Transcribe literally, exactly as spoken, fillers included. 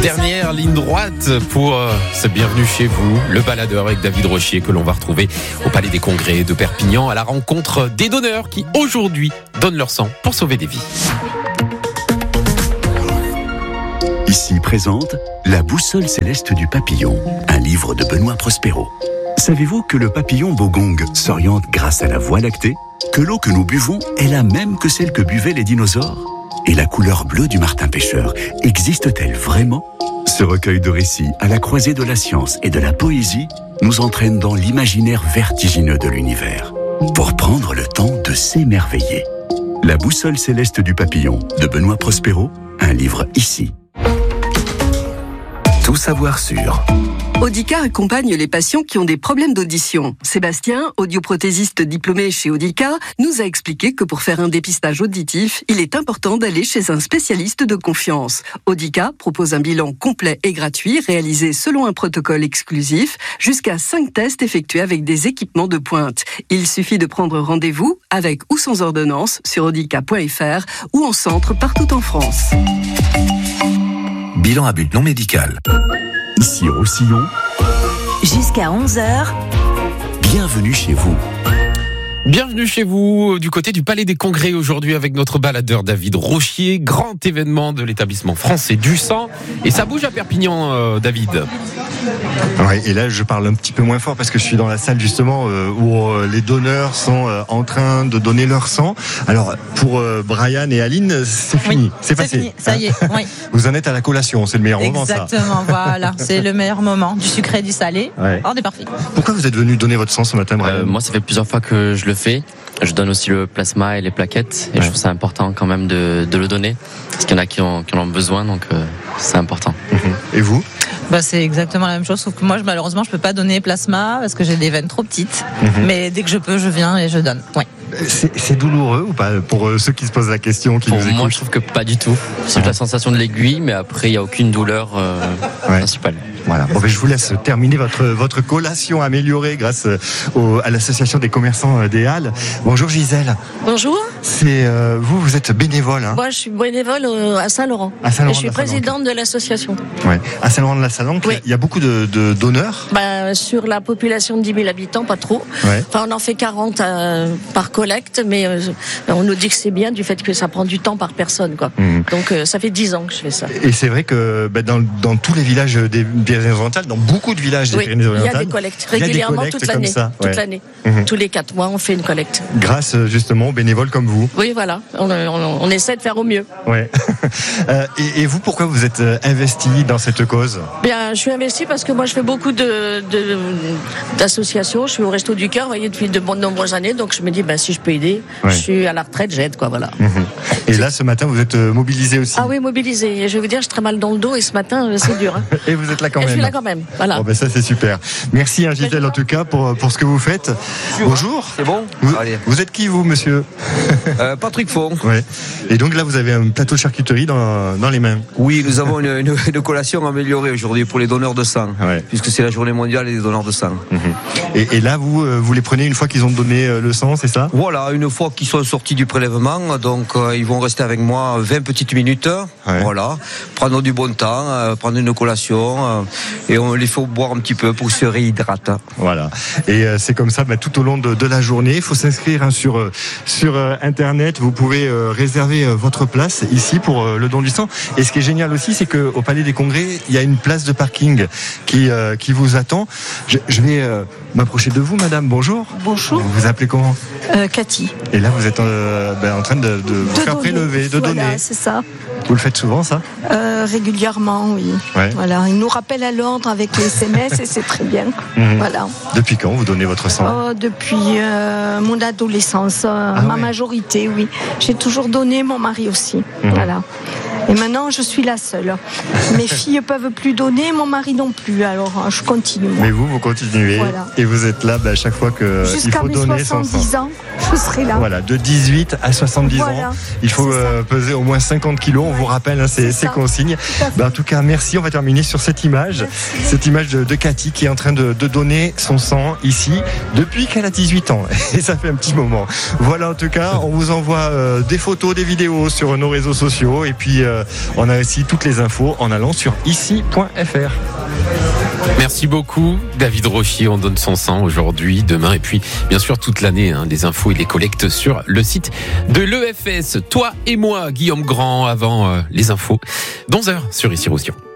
Dernière ligne droite pour euh, ce Bienvenue chez vous, le baladeur avec David Rochier que l'on va retrouver au Palais des Congrès de Perpignan à la rencontre des donneurs qui aujourd'hui donnent leur sang pour sauver des vies. Ici présente La boussole céleste du papillon, un livre de Benoît Prospero. Savez-vous que le papillon bogong s'oriente grâce à la Voie lactée? Que l'eau que nous buvons est la même que celle que buvaient les dinosaures? Et la couleur bleue du martin pêcheur existe-t-elle vraiment? Ce recueil de récits à la croisée de la science et de la poésie nous entraîne dans l'imaginaire vertigineux de l'univers pour prendre le temps de s'émerveiller. La boussole céleste du papillon de Benoît Prospero, un livre ici. Tout savoir sur Audica accompagne les patients qui ont des problèmes d'audition. Sébastien, audioprothésiste diplômé chez Audica, nous a expliqué que pour faire un dépistage auditif, il est important d'aller chez un spécialiste de confiance. Audica propose un bilan complet et gratuit, réalisé selon un protocole exclusif, jusqu'à cinq tests effectués avec des équipements de pointe. Il suffit de prendre rendez-vous, avec ou sans ordonnance, sur audica point f r ou en centre partout en France. Bilan à but non médical. Ici Roussillon. Jusqu'à onze heures. Bienvenue chez vous. Bienvenue chez vous du côté du Palais des Congrès aujourd'hui avec notre baladeur David Rochier, grand événement de l'établissement français du sang. Et ça bouge à Perpignan, euh, David. Ouais, et là je parle un petit peu moins fort parce que je suis dans la salle justement euh, où euh, les donneurs sont euh, en train de donner leur sang. Alors pour euh, Brian et Aline, c'est fini, oui, c'est passé. Fini. Ça y est, oui. Vous en êtes à la collation, c'est le meilleur moment ça. Exactement, voilà, c'est le meilleur moment, du sucré et du salé. Ouais. On est parfait. Pourquoi vous êtes venu donner votre sang ce matin, Brian? euh, Moi ça fait plusieurs fois que je le fais. Je donne aussi le plasma et les plaquettes et ouais. Je trouve ça important quand même de, de le donner parce qu'il y en a qui, ont, qui en ont besoin, donc euh, c'est important. Et vous? Bah, c'est exactement la même chose, sauf que moi malheureusement je peux pas donner plasma parce que j'ai des veines trop petites, mmh. mais dès que je peux je viens et je donne. Ouais. C'est, c'est douloureux ou pas pour ceux qui se posent la question, qui pour nous moi écoutent? Je trouve que pas du tout. C'est ouais. La sensation de l'aiguille, mais après il y a aucune douleur euh, ouais. principale. Voilà. Bon, ben, je vous laisse terminer votre votre collation améliorée grâce au, à l'association des commerçants des Halles. Bonjour Gisèle. Bonjour. C'est euh, vous, vous êtes bénévole. Hein. Moi, je suis bénévole à Saint-Laurent. À Saint-Laurent. Et je suis présidente de l'association. Ouais. À Saint-Laurent de la Salanque, oui. Il y a beaucoup de, de donneurs. Ben, sur la population de dix mille habitants, pas trop. Ouais. Enfin, on en fait quarante euh, par collecte, mais euh, on nous dit que c'est bien du fait que ça prend du temps par personne, quoi. Mmh. Donc, euh, ça fait dix ans que je fais ça. Et c'est vrai que ben, dans, dans tous les villages des Pyrénées-Orientales, dans beaucoup de villages des oui, Pyrénées-Orientales, il y a des collectes régulièrement des collectes toute l'année. Ça, toute ouais. l'année. Mmh. Tous les quatre mois, on fait une collecte. Grâce justement aux bénévoles comme vous. Oui, voilà. On, on, on essaie de faire au mieux. Ouais. euh, et, et vous, pourquoi vous êtes investi dans cette cause? Bien, je suis investi parce que moi, je fais beaucoup de, de d'associations. Je suis au Resto du Cœur, vous voyez, depuis de bonnes nombreuses années. Donc, je me dis, ben, si je peux aider, ouais. Je suis à la retraite, j'aide, quoi, voilà. Mmh. Et là, ce matin, vous êtes mobilisé aussi? Ah oui, mobilisé. Et je vais vous dire, je très mal dans le dos et ce matin, c'est dur. Hein. Et vous êtes là quand et même? Je suis là quand même, voilà. Bon, ben, ça, c'est super. Merci, hein, Gisèle, en tout cas, pour, pour ce que vous faites. Bonjour. C'est bon? Vous, Allez. Vous êtes qui, vous, monsieur? euh, Patrick Font. Ouais. Et donc là, vous avez un plateau de charcuterie dans, dans les mains. Oui, nous avons une, une, une collation améliorée aujourd'hui pour les donneurs de sang, ouais. Puisque c'est la journée mondiale des donneurs de sang. Mmh. Et, et là, vous, vous les prenez une fois qu'ils ont donné le sang, c'est ça? Voilà, une fois qu'ils sont sortis du prélèvement, donc euh, ils vont rester avec moi vingt petites minutes. Ouais. Voilà, prendre du bon temps, euh, prendre une collation, euh, et on les fait boire un petit peu pour se réhydrater. Voilà. Et euh, c'est comme ça, bah, tout au long de, de la journée. Il faut s'inscrire hein, sur euh, sur euh, internet. Vous pouvez euh, réserver euh, votre place ici pour euh, le don du sang. Et ce qui est génial aussi, c'est que au Palais des Congrès, il y a une place de parking qui euh, qui vous attend. Je, je vais euh, m'approcher de vous, madame. Bonjour. Bonjour. Vous vous appelez comment? euh, Cathy. Et là, vous êtes euh, ben, en train de, de vous de faire donner. prélever, de voilà, donner. C'est ça. Vous le faites souvent, ça? euh, Régulièrement, oui. Ouais. Voilà. Il nous rappelle à l'ordre avec les S M S et c'est très bien. Mmh. Voilà. Depuis quand vous donnez votre sang? oh, Depuis euh, mon adolescence, euh, ah, ma ouais. majorité, oui. J'ai toujours donné, mon mari aussi. Mmh. Voilà. Et maintenant, je suis la seule. Mes filles peuvent plus donner, mon mari non plus. Alors, je continue. Moi. Mais vous, vous continuez. Voilà. Et vous êtes là bah, à chaque fois que il faut donner son sang. Jusqu'à mes soixante-dix ans, je serai là. Voilà, de dix-huit à soixante-dix voilà. ans. Il faut euh, peser au moins cinquante kilos. On vous rappelle hein, ces, ces consignes. Bah, en tout cas, merci. On va terminer sur cette image. Merci. Cette image de, de Cathy qui est en train de, de donner son sang ici depuis qu'elle a dix-huit ans. Et ça fait un petit moment. Voilà, en tout cas, on vous envoie euh, des photos, des vidéos sur nos réseaux sociaux. Et puis, euh, euh, on a aussi toutes les infos en allant sur ici point f r. Merci beaucoup David Rochier, on donne son sang aujourd'hui, demain et puis bien sûr toute l'année, hein, les infos et les collectes sur le site de l'E F S. Toi et moi, Guillaume Grand, avant euh, les infos, d'onze heures sur Ici Roussillon.